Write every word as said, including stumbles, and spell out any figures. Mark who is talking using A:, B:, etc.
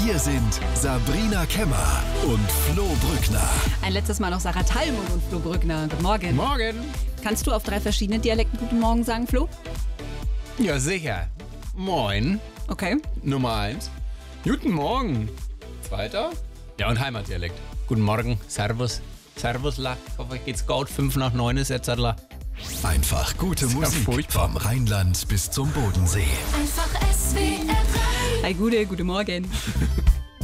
A: Hier sind Sabrina Kemmer und Flo Brückner.
B: Ein letztes Mal noch Sarah Tallmund und Flo Brückner. Guten Morgen.
C: Morgen.
B: Kannst du auf drei verschiedenen Dialekten Guten Morgen sagen, Flo?
C: Ja, sicher. Moin.
B: Okay.
C: Nummer eins. Guten Morgen. Zweiter. Ja, und Heimatdialekt. Guten Morgen. Servus. Servusla. Ich hoffe, euch geht's gut. Fünf nach neun ist jetzt.
A: Einfach gute
C: ja
A: Musik
C: furchtbar.
A: vom Rheinland bis zum Bodensee.
D: Einfach S W R drei.
B: Hi, gute, guten Morgen.